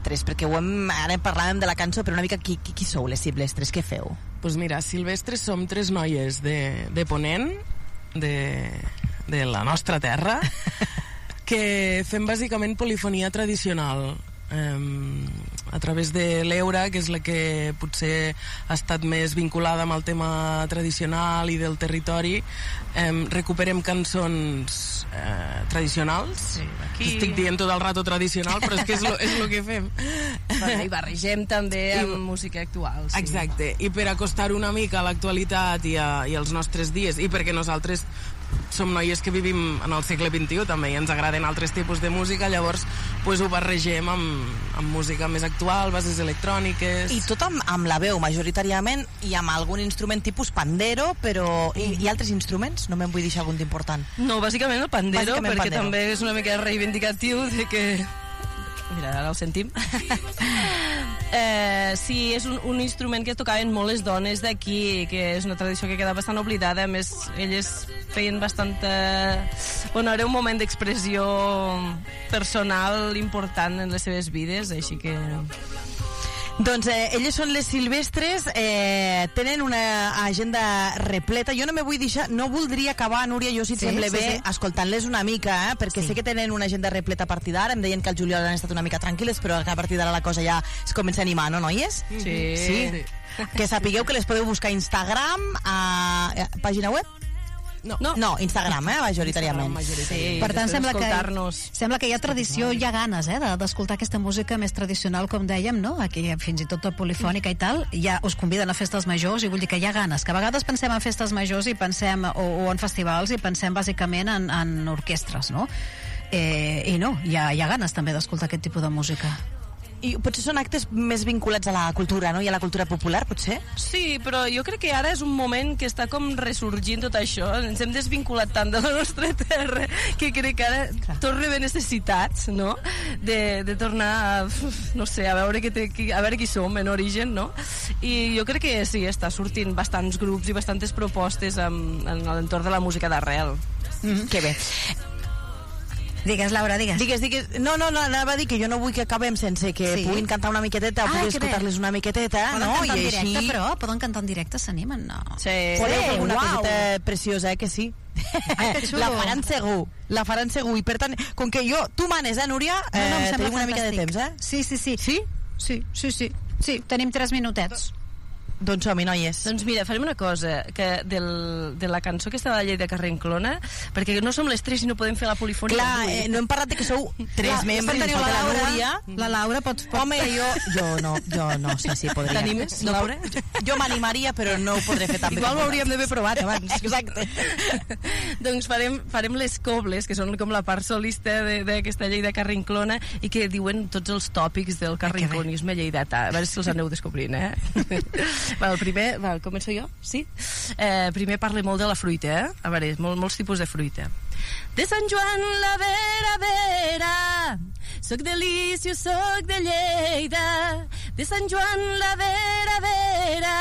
Silvestres? Perquè ara parlàvem de la cançó, però una mica qui sou les Silvestres? Què feu? Pues mira, Silvestres som 3 noies de Ponent, de la nostra terra, que fem bàsicament polifonia tradicional. A través de l'Eura, que és la que potser ha estat més vinculada amb el tema tradicional i del territori, recuperem cançons tradicionals. Sí, aquí... Estic dient tot el rato tradicional, però és que és lo que fem. I barregem també amb música actual. Sí. Exacte, i per acostar una mica a l'actualitat i als nostres dies, i perquè nosaltres som noies que vivim en el segle XXI també i ens agraden altres tipus de música, llavors pues, ho barregem amb música més actual, bases electròniques... I tot amb la veu, majoritàriament, i amb algun instrument tipus pandero, però... I altres instruments? No me'n vull deixar algun d'important. No, bàsicament el pandero, perquè també és una mica reivindicatiu de que... Mira, ara el sentim. Sí, és un instrument que tocaven molt les dones d'aquí, que és una tradició que queda bastant oblidada. A més, elles feien bastanta... Bueno, era un moment d'expressió personal important en les seves vides, així que... Doncs elles són les Silvestres, tenen una agenda repleta. Jo no me vull deixar, no voldria acabar, Núria, jo si et sembla bé, escoltant-les una mica, perquè sé que tenen una agenda repleta a partir d'ara. Em deien que el juliol han estat una mica tranquil·les, però a partir d'ara la cosa ja es comença a animar, no, noies? Sí. Que sapigueu que les podeu buscar a Instagram, a pàgina web? No, Instagram, majoritàriament. Sí, per tant, sembla que hi ha tradició, hi ha ganes d'escoltar aquesta música més tradicional, com dèiem, no? Aquí fins i tot polifònica i tal, ja us conviden a festes majors, i vull dir que hi ha ganes, que a vegades pensem en festes majors i pensem, o en festivals, i pensem bàsicament en orquestres, no? I no, hi ha ganes també d'escoltar aquest tipus de música. I potser són actes més vinculats a la cultura, no? I a la cultura popular, potser? Sí, però jo crec que ara és un moment que està com ressorgint tot això. Ens hem desvinculat tant de la nostra terra que crec que ara tot rebé necessitats, no? De tornar a, no sé, a veure qui som en origen, no? I jo crec que sí, està sortint bastants grups i bastantes propostes en l'entorn de la música d'arrel. Que bé. Digues, Laura, digues. No, anava a dir que jo no vull que acabem sense que puguin cantar una miqueteta o puguin escoltar-les una miqueteta, poden cantar en directe, així... però poden cantar en directe, s'animen, no? Sí. Podeu fer una coseta preciosa, que sí? La faran segur, i per tant, com que tu manes, Núria, tenim una mica de temps, Sí. Sí, tenim 3 minutets. Doncs som-hi, noies. Doncs mira, farem una cosa, que de la cançó que està de la llei de Carrenclona, perquè no som les 3 i no podem fer la polifonia. Clar, no hem parlat de que sou 3 membres, teniu la Núria. La Laura pots... Home, jo no, sí, podria. T'animes, Laura? Jo m'animaria, però no ho podré fer tan bé. Igual ho hauríem d'haver provat abans. Exacte. Doncs farem les cobles, que són com la part solista d'aquesta llei de Carrenclona, i que diuen tots els tòpics del carrenclonisme lleidatà. A veure si els aneu descobrint, el primer, començo jo? Sí? Primer parla molt de la fruita, A veure, molts tipus de fruita. De Sant Joan la vera, soc de Lício, soc de Lleida. De Sant Joan la vera,